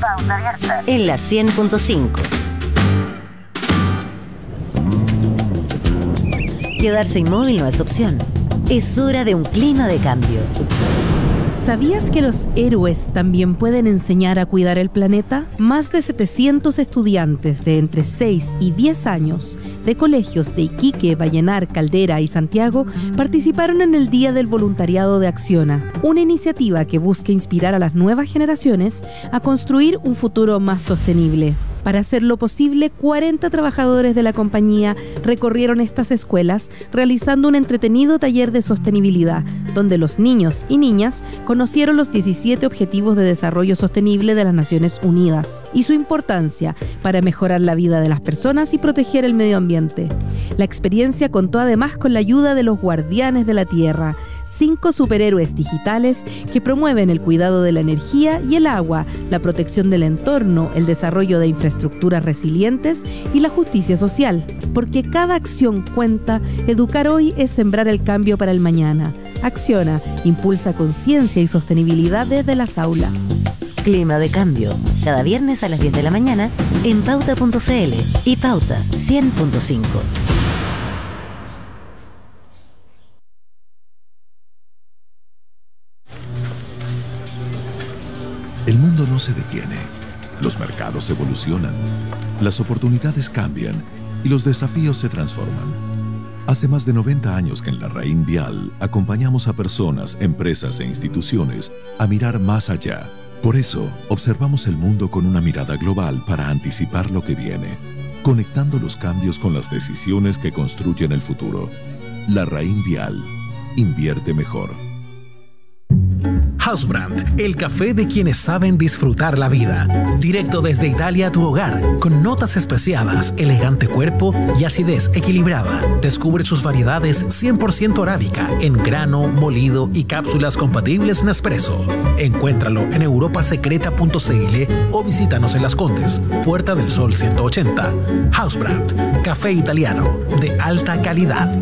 Pauta Abierta. En la 100.5. Quedarse inmóvil no es opción. Es hora de un clima de cambio. ¿Sabías que los héroes también pueden enseñar a cuidar el planeta? Más de 700 estudiantes de entre 6 y 10 años de colegios de Iquique, Vallenar, Caldera y Santiago participaron en el Día del Voluntariado de Acciona, una iniciativa que busca inspirar a las nuevas generaciones a construir un futuro más sostenible. Para hacerlo posible, 40 trabajadores de la compañía recorrieron estas escuelas realizando un entretenido taller de sostenibilidad, donde los niños y niñas conocieron los 17 Objetivos de Desarrollo Sostenible de las Naciones Unidas y su importancia para mejorar la vida de las personas y proteger el medio ambiente. La experiencia contó además con la ayuda de los Guardianes de la Tierra, 5 superhéroes digitales que promueven el cuidado de la energía y el agua, la protección del entorno, el desarrollo de infraestructuras resilientes y la justicia social. Porque cada acción cuenta, educar hoy es sembrar el cambio para el mañana. Acciona, impulsa conciencia y sostenibilidad desde las aulas. Clima de cambio, cada viernes a las 10 de la mañana en pauta.cl y Pauta 100.5. El mundo no se detiene. Los mercados evolucionan, las oportunidades cambian y los desafíos se transforman. Hace más de 90 años que en La Raín Vial acompañamos a personas, empresas e instituciones a mirar más allá. Por eso, observamos el mundo con una mirada global para anticipar lo que viene, conectando los cambios con las decisiones que construyen el futuro. La Raín Vial. Invierte mejor. Housebrand, el café de quienes saben disfrutar la vida. Directo desde Italia a tu hogar, con notas especiadas, elegante cuerpo y acidez equilibrada. Descubre sus variedades 100% arábica, en grano, molido y cápsulas compatibles Nespresso. Encuéntralo en europasecreta.cl o visítanos en Las Condes, Puerta del Sol 180. Housebrand, café italiano de alta calidad.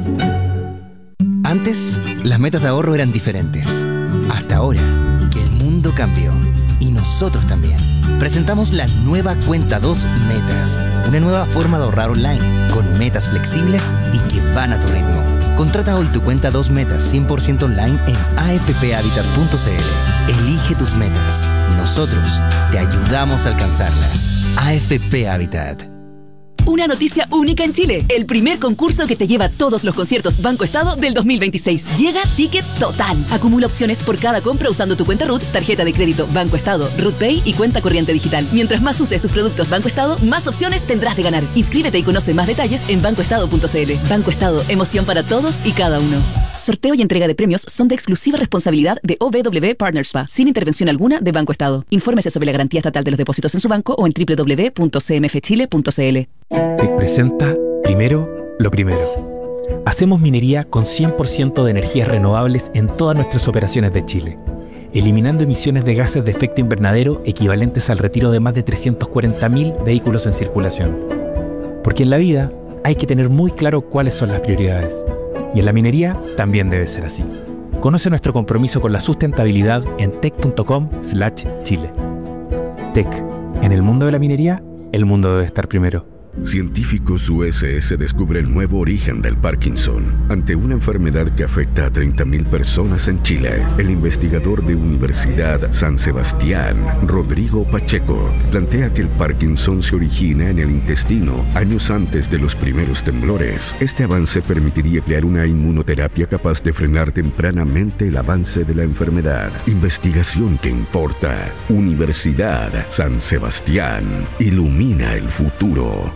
Antes, las metas de ahorro eran diferentes. Hasta ahora, que el mundo cambió. Y nosotros también. Presentamos la nueva Cuenta 2 Metas. Una nueva forma de ahorrar online, con metas flexibles y que van a tu ritmo. Contrata hoy tu Cuenta 2 Metas 100% online en afphabitat.cl. Elige tus metas. Nosotros te ayudamos a alcanzarlas. AFP Habitat. Una noticia única en Chile. El primer concurso que te lleva todos los conciertos Banco Estado del 2026. Llega Ticket Total. Acumula opciones por cada compra usando tu cuenta RUT, tarjeta de crédito Banco Estado, RUT Pay y cuenta corriente digital. Mientras más uses tus productos Banco Estado, más opciones tendrás de ganar. Inscríbete y conoce más detalles en bancoestado.cl. Banco Estado, emoción para todos y cada uno. Sorteo y entrega de premios son de exclusiva responsabilidad de OBW Partners SPA, sin intervención alguna de Banco Estado. Infórmese sobre la garantía estatal de los depósitos en su banco o en www.cmfchile.cl. TEC presenta Primero lo Primero. Hacemos minería con 100% de energías renovables en todas nuestras operaciones de Chile, eliminando emisiones de gases de efecto invernadero equivalentes al retiro de más de 340.000 vehículos en circulación. Porque en la vida hay que tener muy claro cuáles son las prioridades. Y en la minería también debe ser así. Conoce nuestro compromiso con la sustentabilidad en tec.com/Chile. TEC. En el mundo de la minería, el mundo debe estar primero. Científicos USS descubre el nuevo origen del Parkinson. Ante una enfermedad que afecta a 30.000 personas en Chile, el investigador de Universidad San Sebastián, Rodrigo Pacheco, plantea que el Parkinson se origina en el intestino años antes de los primeros temblores. Este avance permitiría crear una inmunoterapia capaz de frenar tempranamente el avance de la enfermedad. Investigación que importa. Universidad San Sebastián. Ilumina el futuro.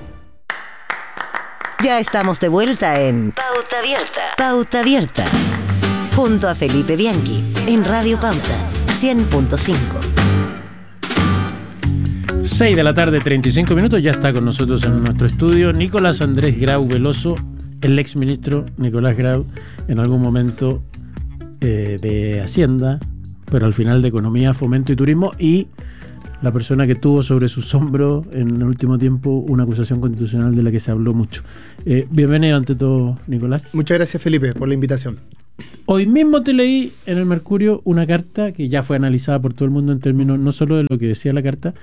Ya estamos de vuelta en Pauta Abierta. Pauta Abierta. Junto a Felipe Bianchi en Radio Pauta 100.5. 6 de la tarde, 35 minutos. Ya está con nosotros en nuestro estudio Nicolás Andrés Grau Veloso, el exministro Nicolás Grau, en algún momento de Hacienda, pero al final de Economía, Fomento y Turismo, y la persona que tuvo sobre sus hombros en el último tiempo una acusación constitucional de la que se habló mucho. Bienvenido ante todo, Nicolás. Muchas gracias, Felipe, por la invitación. Hoy mismo te leí en el Mercurio una carta que ya fue analizada por todo el mundo en términos no solo de lo que decía la carta,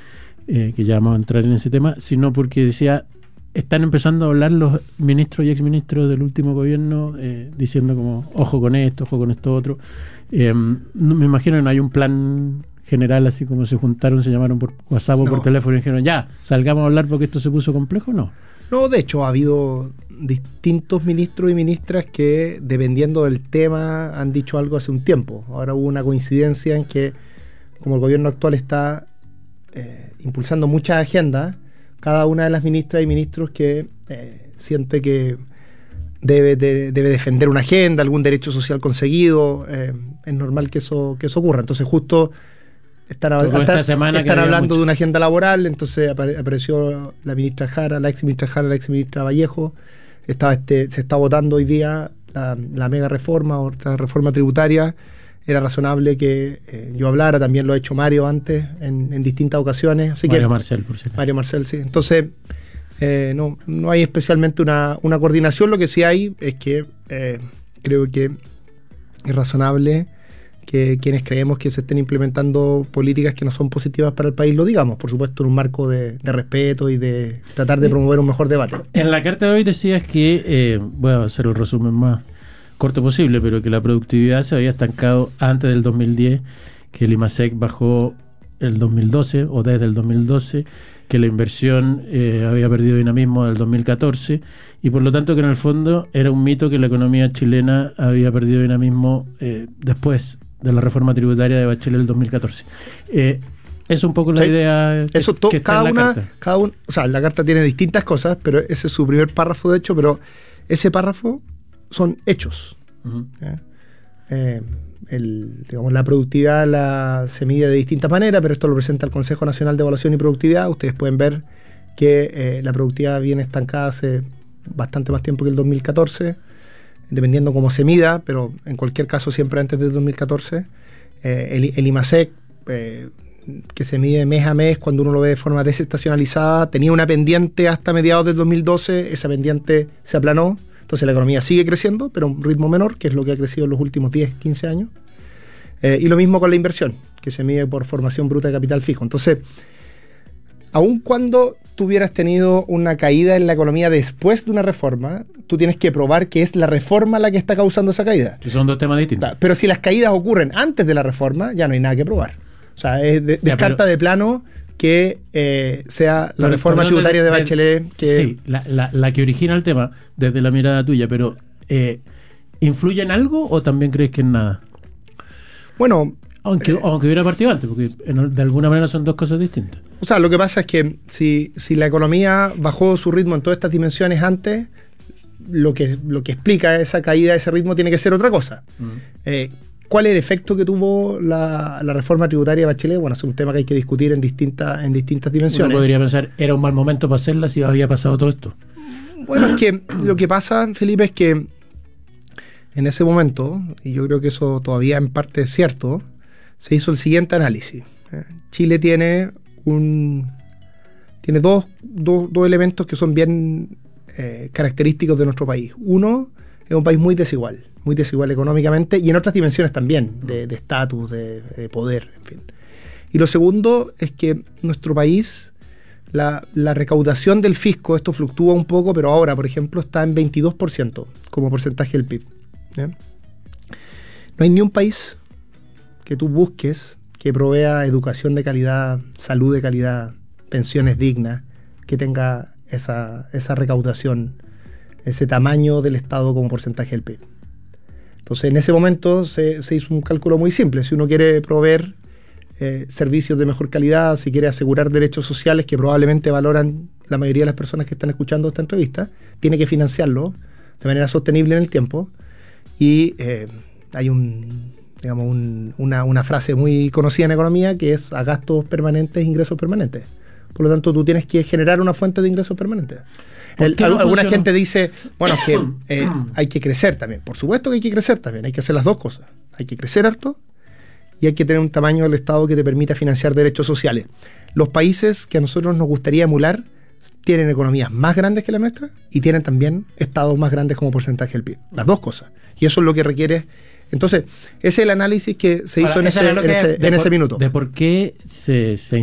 que ya vamos a entrar en ese tema, sino porque decía, están empezando a hablar los ministros y exministros del último gobierno diciendo como, ojo con esto otro. Me imagino que no hay un plan general, así como se juntaron, se llamaron por WhatsApp o por teléfono y dijeron, ya, salgamos a hablar porque esto se puso complejo, ¿no? No, de hecho, ha habido distintos ministros y ministras que, dependiendo del tema, han dicho algo hace un tiempo. Ahora hubo una coincidencia en que, como el gobierno actual está impulsando muchas agendas, cada una de las ministras y ministros que siente que debe defender una agenda, algún derecho social conseguido, es normal que eso ocurra. Entonces justo están hablando de una agenda laboral, entonces apareció la ministra Jara, la ex ministra Vallejo, se está votando hoy día la mega reforma o la reforma tributaria. Era razonable que yo hablara, también lo ha hecho Mario antes en distintas ocasiones. Así Marcel, por cierto. Mario Marcel, sí. Entonces, no hay especialmente una coordinación. Lo que sí hay es que creo que es razonable que quienes creemos que se estén implementando políticas que no son positivas para el país lo digamos, por supuesto en un marco de respeto y de tratar de promover un mejor debate. En la carta de hoy decías que, voy a hacer el resumen más corto posible, pero que la productividad se había estancado antes del 2010, que el IMASEC bajó el 2012 o desde el 2012, que la inversión había perdido dinamismo del 2014 y por lo tanto que en el fondo era un mito que la economía chilena había perdido dinamismo después de la reforma tributaria de Bachelet del 2014. Es un poco la idea eso que está en la carta. O sea, la carta tiene distintas cosas, pero ese es su primer párrafo de hecho, pero ese párrafo son hechos. Uh-huh. La productividad se mide de distintas maneras, pero esto lo presenta el Consejo Nacional de Evaluación y Productividad. Ustedes pueden ver que la productividad viene estancada hace bastante más tiempo que el 2014, dependiendo cómo se mida, pero en cualquier caso siempre antes del 2014. El IMASEC, que se mide mes a mes cuando uno lo ve de forma desestacionalizada, tenía una pendiente hasta mediados del 2012, esa pendiente se aplanó. Entonces la economía sigue creciendo, pero a un ritmo menor, que es lo que ha crecido en los últimos 10, 15 años. Y lo mismo con la inversión, que se mide por formación bruta de capital fijo. Entonces, aun cuando tú hubieras tenido una caída en la economía después de una reforma, tú tienes que probar que es la reforma la que está causando esa caída. Que son dos temas distintos. Pero si las caídas ocurren antes de la reforma, ya no hay nada que probar. O sea, descarta de plano que sea la reforma tributaria de Bachelet. Sí, la que origina el tema desde la mirada tuya, pero ¿influye en algo o también crees que en nada? Bueno, aunque hubiera partido antes, porque de alguna manera son dos cosas distintas. O sea, lo que pasa es que si la economía bajó su ritmo en todas estas dimensiones antes, lo que explica esa caída, ese ritmo, tiene que ser otra cosa. ¿Cuál es el efecto que tuvo la reforma tributaria de Bachelet? Bueno, es un tema que hay que discutir en distintas dimensiones. Uno podría pensar, ¿era un mal momento para hacerla si había pasado todo esto? Bueno, es que lo que pasa, Felipe, es que en ese momento, y yo creo que eso todavía en parte es cierto, se hizo el siguiente análisis. Chile tiene dos elementos que son bien característicos de nuestro país. Uno, es un país muy desigual económicamente y en otras dimensiones también, de estatus, de poder, en fin. Y lo segundo es que nuestro país, la recaudación del fisco, esto fluctúa un poco, pero ahora, por ejemplo, está en 22% como porcentaje del PIB. ¿Ya? No hay ni un país que tú busques que provea educación de calidad, salud de calidad, pensiones dignas, que tenga esa recaudación, ese tamaño del Estado como porcentaje del PIB. Entonces, en ese momento se hizo un cálculo muy simple. Si uno quiere proveer servicios de mejor calidad, si quiere asegurar derechos sociales que probablemente valoran la mayoría de las personas que están escuchando esta entrevista, tiene que financiarlo de manera sostenible en el tiempo. Y hay una frase muy conocida en economía que es: a gastos permanentes, ingresos permanentes. Por lo tanto, tú tienes que generar una fuente de ingresos permanentes. Alguna gente dice, bueno, es que hay que crecer también. Por supuesto que hay que crecer también, hay que hacer las dos cosas. Hay que crecer harto y hay que tener un tamaño del Estado que te permita financiar derechos sociales. Los países que a nosotros nos gustaría emular tienen economías más grandes que la nuestra y tienen también estados más grandes como porcentaje del PIB. Las dos cosas. Y eso es lo que requiere. Entonces, ese es el análisis que se hizo en ese minuto. De por qué se